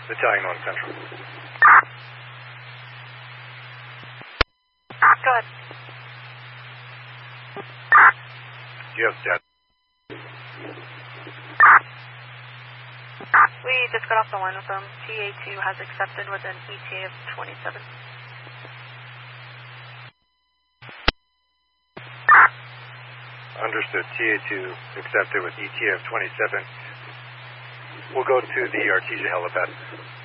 Italian 1 Central. Go ahead. Yes, Dad. We just got off the line with them. TA2 has accepted with an ETA of 27. Understood. TA2 accepted with ETA of 27. We'll go to the Artesia helipad.